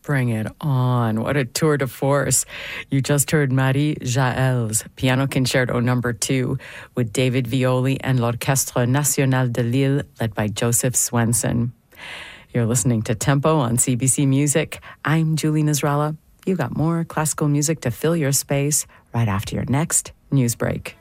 Bring it on. What a tour de force. You just heard Marie Jaël's Piano Concerto No. 2 with David Violi and l'Orchestre National de Lille, led by Joseph Swenson. You're listening to Tempo on CBC Music. I'm Julie Nasrallah. You got more classical music to fill your space right after your next news break.